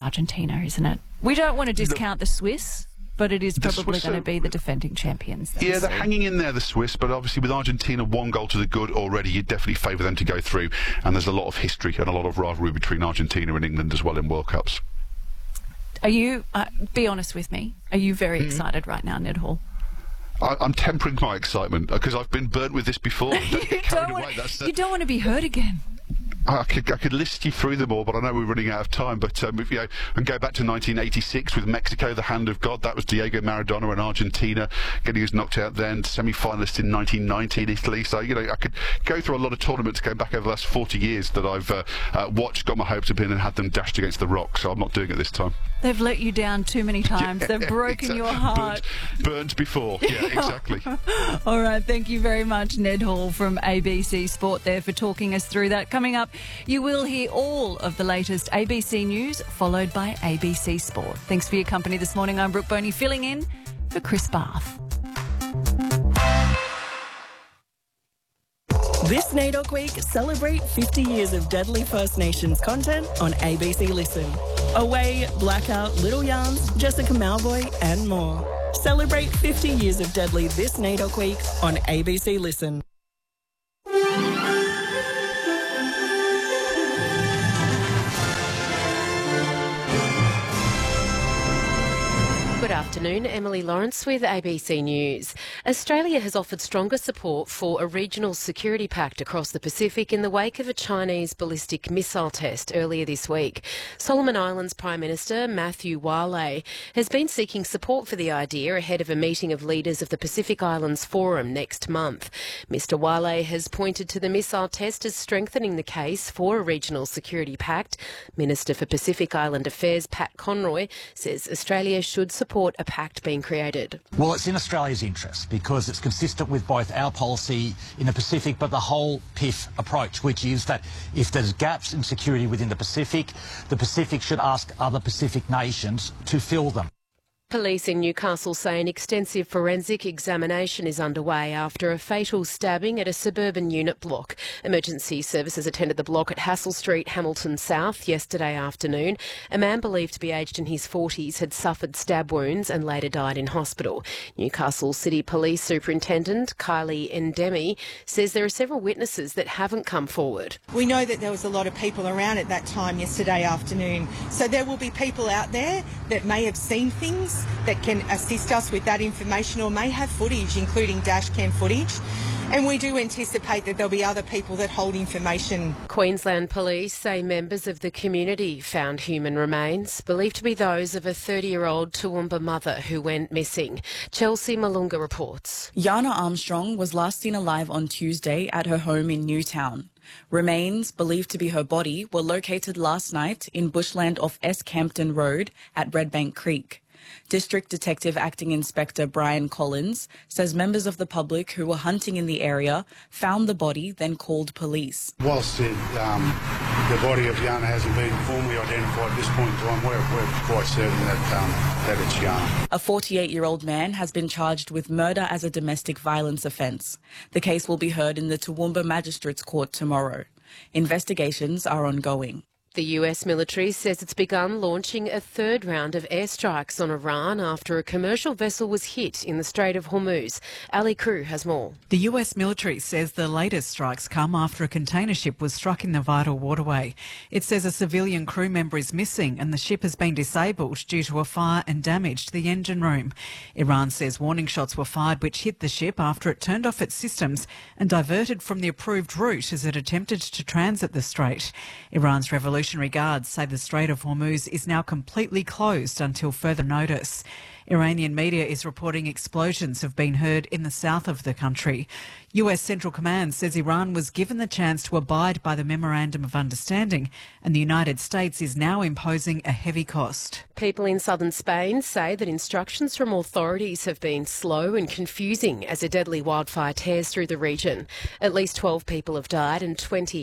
Argentina, isn't it? We don't want to discount the Swiss, but it is probably going to be the defending champions. Yeah, they're hanging in there, the Swiss, but obviously with Argentina 1 goal to the good already, you'd definitely favour them to go through. And there's a lot of history and a lot of rivalry between Argentina and England as well in World Cups. Are you, be honest with me, are you very excited right now, Ned Hall? I'm tempering my excitement because I've been burnt with this before. You don't want to be hurt again. I could list you through them all, but I know we're running out of time. But if you and go back to 1986 with Mexico, the hand of God, that was Diego Maradona and Argentina getting us knocked out then. Semi-finalist in 1990 in Italy. So I could go through a lot of tournaments going back over the last 40 years that I've watched, got my hopes up in, and had them dashed against the rock. So I'm not doing it this time. They've let you down too many times. They've broken your heart. Burnt before. Yeah, exactly. All right. Thank you very much, Ned Hall from ABC Sport there for talking us through that. Coming up, you will hear all of the latest ABC News, followed by ABC Sport. Thanks for your company this morning. I'm Brooke Boney, filling in for Chris Bath. This NAIDOC week, celebrate 50 years of Deadly First Nations content on ABC Listen. Away, Blackout, Little Yarns, Jessica Malvoy and more. Celebrate 50 years of Deadly this NAIDOC week on ABC Listen. Good afternoon, Emily Lawrence with ABC News. Australia has offered stronger support for a regional security pact across the Pacific in the wake of a Chinese ballistic missile test earlier this week. Solomon Islands Prime Minister Matthew Wale has been seeking support for the idea ahead of a meeting of leaders of the Pacific Islands Forum next month. Mr Wale has pointed to the missile test as strengthening the case for a regional security pact. Minister for Pacific Island Affairs Pat Conroy says Australia should support a pact being created. Well, it's in Australia's interest because it's consistent with both our policy in the Pacific but the whole PIF approach, which is that if there's gaps in security within the Pacific should ask other Pacific nations to fill them. Police in Newcastle say an extensive forensic examination is underway after a fatal stabbing at a suburban unit block. Emergency services attended the block at Hassel Street, Hamilton South yesterday afternoon. A man believed to be aged in his 40s had suffered stab wounds and later died in hospital. Newcastle City Police Superintendent Kylie Endemi says there are several witnesses that haven't come forward. We know that there was a lot of people around at that time yesterday afternoon, so there will be people out there that may have seen things that can assist us with that information or may have footage, including dash cam footage. And we do anticipate that there'll be other people that hold information. Queensland Police say members of the community found human remains, believed to be those of a 30-year-old Toowoomba mother who went missing. Chelsea Malunga reports. Yana Armstrong was last seen alive on Tuesday at her home in Newtown. Remains, believed to be her body, were located last night in bushland off S. Campton Road at Redbank Creek. District Detective Acting Inspector Brian Collins says members of the public who were hunting in the area found the body, then called police. Whilst the body of Yana hasn't been formally identified at this point in time, we're quite certain that it's Yana. A 48-year-old man has been charged with murder as a domestic violence offence. The case will be heard in the Toowoomba Magistrates Court tomorrow. Investigations are ongoing. The US military says it's begun launching a third round of airstrikes on Iran after a commercial vessel was hit in the Strait of Hormuz. Ali Crew has more. The US military says the latest strikes come after a container ship was struck in the vital waterway. It says a civilian crew member is missing and the ship has been disabled due to a fire and damage to the engine room. Iran says warning shots were fired which hit the ship after it turned off its systems and diverted from the approved route as it attempted to transit the strait. Iran's Revolutionary Guards say the Strait of Hormuz is now completely closed until further notice. Iranian media is reporting explosions have been heard in the south of the country. US Central Command says Iran was given the chance to abide by the Memorandum of Understanding and the United States is now imposing a heavy cost. People in southern Spain say that instructions from authorities have been slow and confusing as a deadly wildfire tears through the region. At least 12 people have died and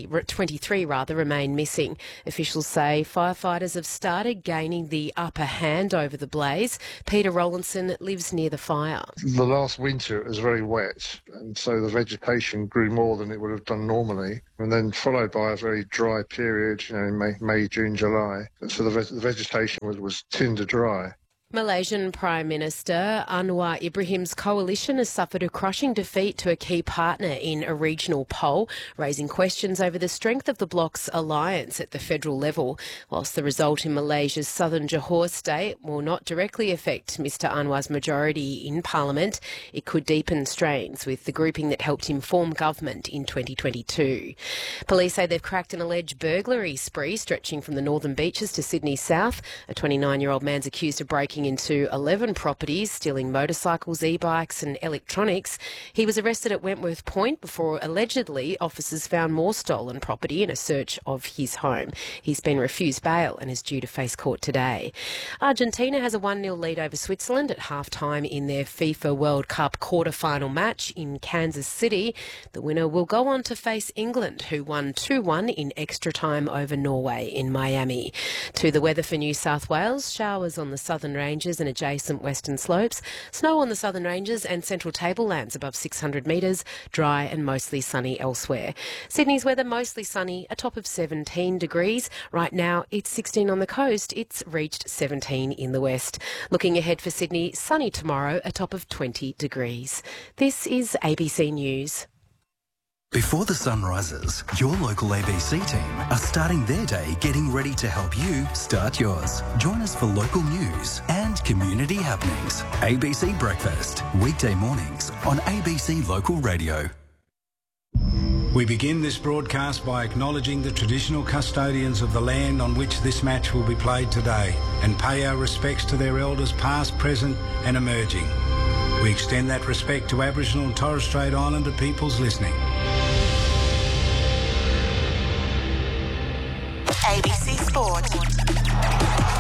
23 remain missing. Officials say firefighters have started gaining the upper hand over the blaze. Peter Rollinson lives near the fire. The last winter it was very wet and so the vegetation grew more than it would have done normally. and then followed by a very dry period, May, June, July. So the vegetation was tinder dry. Malaysian Prime Minister Anwar Ibrahim's coalition has suffered a crushing defeat to a key partner in a regional poll, raising questions over the strength of the bloc's alliance at the federal level. Whilst the result in Malaysia's southern Johor state will not directly affect Mr Anwar's majority in Parliament, it could deepen strains with the grouping that helped him form government in 2022. Police say they've cracked an alleged burglary spree stretching from the northern beaches to Sydney South. A 29-year-old man's accused of breaking into 11 properties, stealing motorcycles, e-bikes and electronics. He was arrested at Wentworth Point before allegedly officers found more stolen property in a search of his home. He's been refused bail and is due to face court today. Argentina has a 1-0 lead over Switzerland at half-time in their FIFA World Cup quarter-final match in Kansas City. The winner will go on to face England, who won 2-1 in extra time over Norway in Miami. To the weather for New South Wales, showers on the southern ranges and adjacent western slopes, snow on the southern ranges and central tablelands above 600 metres, dry and mostly sunny elsewhere. Sydney's weather mostly sunny, a top of 17 degrees. Right now it's 16 on the coast, it's reached 17 in the west. Looking ahead for Sydney, sunny tomorrow, a top of 20 degrees. This is ABC News. Before the sun rises, your local ABC team are starting their day getting ready to help you start yours. Join us for local news and community happenings. ABC Breakfast, weekday mornings on ABC Local Radio. We begin this broadcast by acknowledging the traditional custodians of the land on which this match will be played today and pay our respects to their elders past, present and emerging. We extend that respect to Aboriginal and Torres Strait Islander peoples listening. ABC Sport.